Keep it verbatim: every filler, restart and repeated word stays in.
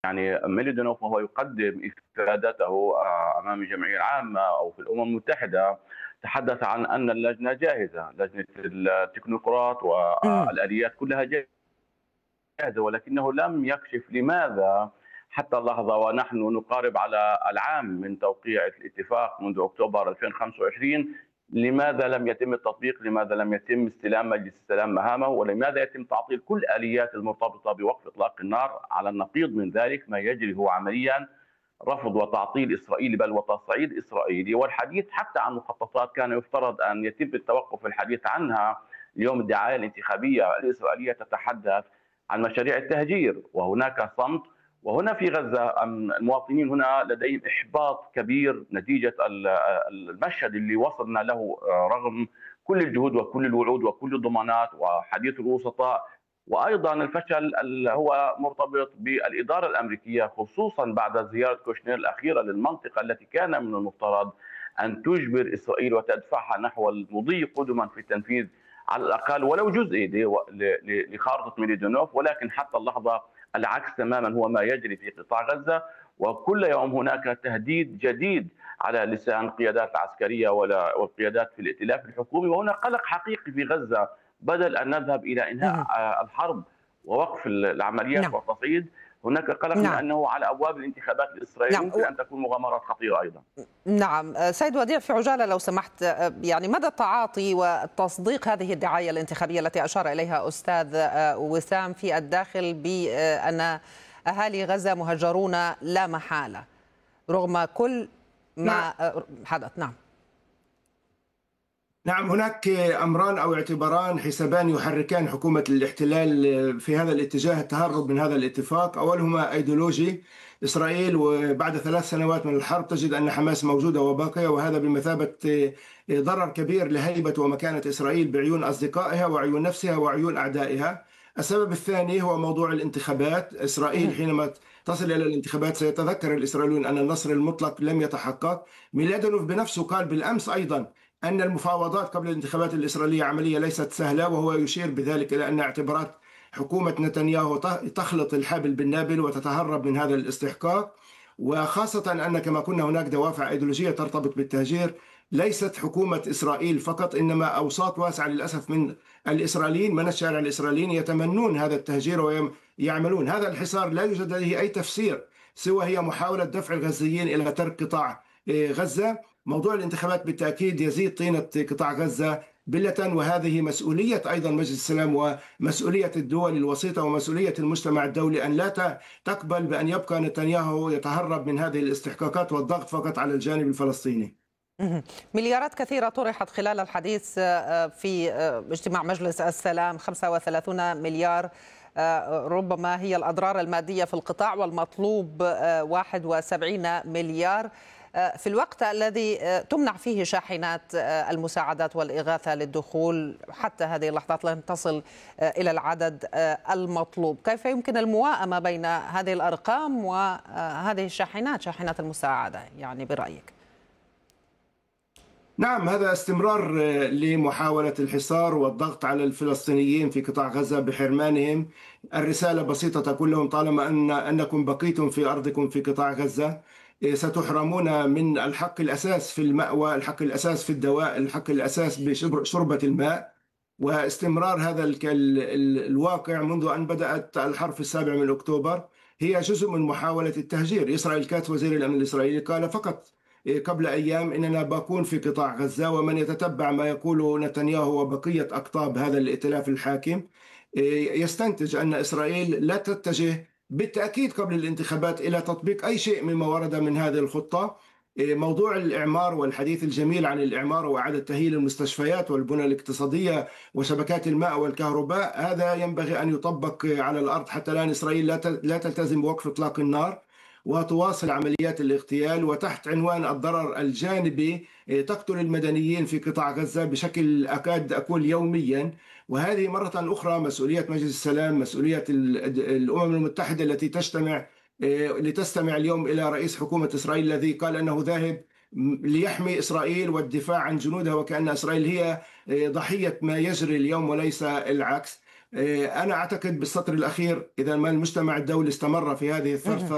يعني ميليدونوف وهو يقدم إفادته آه، أمام الجمعية العامة أو في الأمم المتحدة تحدث عن أن اللجنة جاهزة، لجنة التكنوقراط إمم. والآليات كلها جاهزة، ولكنه لم يكشف لماذا حتى اللحظة ونحن نقارب على العام من توقيع الاتفاق منذ أكتوبر ألفين وخمسة وعشرين، لماذا لم يتم التطبيق؟ لماذا لم يتم استلام مجلس السلام مهامه؟ ولماذا يتم تعطيل كل الآليات المرتبطة بوقف إطلاق النار؟ على النقيض من ذلك ما يجري هو عمليا رفض وتعطيل إسرائيلي بل وتصعيد إسرائيلي، والحديث حتى عن مخططات كان يفترض أن يتم التوقف الحديث عنها. اليوم الدعاية الانتخابية الإسرائيلية تتحدث عن مشاريع التهجير وهناك صمت. وهنا في غزة المواطنين هنا لديهم إحباط كبير نتيجة المشهد اللي وصلنا له رغم كل الجهود وكل الوعود وكل الضمانات وحديث الوسطاء. وايضا الفشل هو مرتبط بالاداره الامريكيه خصوصا بعد زياره كوشنير الاخيره للمنطقه التي كان من المفترض ان تجبر اسرائيل وتدفعها نحو المضي قدما في التنفيذ على الاقل ولو جزئي لخارطه ميليدونوف، ولكن حتى اللحظه العكس تماما هو ما يجري في قطاع غزه. وكل يوم هناك تهديد جديد على لسان القيادات العسكريه والقيادات في الائتلاف الحكومي، وهنا قلق حقيقي في غزه. بدل أن نذهب إلى إنهاء اهم. الحرب ووقف العمليات نعم. والتصعيد، هناك قلق من نعم. أنه على أبواب الانتخابات الإسرائيلية نعم. ممكن أن تكون مغامرات خطيرة أيضا. نعم. سيد وديع، في عجالة لو سمحت، يعني مدى التعاطي وتصديق هذه الدعاية الانتخابية التي أشار إليها أستاذ وسام في الداخل بأن أهالي غزة مهجرون لا محالة رغم كل نعم ما حدث؟ نعم. نعم هناك أمران أو اعتباران حسابان يحركان حكومة الاحتلال في هذا الاتجاه، التهرب من هذا الاتفاق. أولهما أيديولوجي. إسرائيل وبعد ثلاث سنوات من الحرب تجد أن حماس موجودة وباقية، وهذا بمثابة ضرر كبير لهيبة ومكانة إسرائيل بعيون أصدقائها وعيون نفسها وعيون أعدائها. السبب الثاني هو موضوع الانتخابات. إسرائيل حينما تصل إلى الانتخابات سيتذكر الإسرائيليون أن النصر المطلق لم يتحقق. ميلادونوف بنفسه قال بالأمس أيضا أن المفاوضات قبل الانتخابات الإسرائيلية عملية ليست سهلة، وهو يشير بذلك إلى أن اعتبارات حكومة نتنياهو تخلط الحابل بالنابل وتتهرب من هذا الاستحقاق، وخاصة أن كما كنا هناك دوافع أيديولوجية ترتبط بالتهجير. ليست حكومة إسرائيل فقط، إنما أوساط واسعة للأسف من الإسرائيليين من الشارع الإسرائيليين يتمنون هذا التهجير ويعملون هذا الحصار. لا يوجد لديه أي تفسير سوى هي محاولة دفع الغزيين إلى ترك قطاع غزة. موضوع الانتخابات بالتأكيد يزيد طينة قطاع غزة بلة، وهذه مسؤولية أيضا مجلس السلام ومسؤولية الدول الوسيطة ومسؤولية المجتمع الدولي أن لا تقبل بأن يبقى نتنياهو يتهرب من هذه الاستحقاقات والضغط فقط على الجانب الفلسطيني. مليارات كثيرة طرحت خلال الحديث في اجتماع مجلس السلام، خمسة وثلاثين مليار ربما هي الأضرار المادية في القطاع، والمطلوب واحد وسبعين مليار في الوقت الذي تمنع فيه شاحنات المساعدات والإغاثة للدخول. حتى هذه اللحظات لن تصل إلى العدد المطلوب. كيف يمكن المواءمة بين هذه الأرقام وهذه الشاحنات، شاحنات المساعدة يعني برأيك؟ نعم، هذا استمرار لمحاولة الحصار والضغط على الفلسطينيين في قطاع غزة بحرمانهم. الرسالة بسيطة تقول لهم طالما أن أنكم بقيتم في أرضكم في قطاع غزة ستحرمون من الحق الأساس في المأوى، الحق الأساس في الدواء، الحق الأساس بشربة الماء. واستمرار هذا الواقع منذ أن بدأت الحرب في السابع من أكتوبر هي جزء من محاولة التهجير. إسرائيل كاتس وزير الأمن الإسرائيلي قال فقط قبل أيام إننا باقون في قطاع غزة، ومن يتتبع ما يقوله نتنياهو وبقية أقطاب هذا الائتلاف الحاكم يستنتج أن إسرائيل لا تتجه بالتأكيد قبل الانتخابات إلى تطبيق أي شيء مما ورد من هذه الخطة. موضوع الإعمار والحديث الجميل عن الإعمار وإعادة تأهيل المستشفيات والبنى الاقتصادية وشبكات الماء والكهرباء هذا ينبغي أن يطبق على الأرض. حتى الآن إسرائيل لا تلتزم بوقف إطلاق النار وتواصل عمليات الاغتيال، وتحت عنوان الضرر الجانبي تقتل المدنيين في قطاع غزة بشكل أكاد أقول يوميا. وهذه مرة أخرى مسؤولية مجلس السلام، مسؤولية الأمم المتحدة التي تجتمع لتستمع اليوم إلى رئيس حكومة إسرائيل الذي قال أنه ذاهب ليحمي إسرائيل والدفاع عن جنودها، وكأن إسرائيل هي ضحية ما يجري اليوم وليس العكس. أنا أعتقد بالسطر الأخير إذا ما المجتمع الدولي استمر في هذه الثرثرة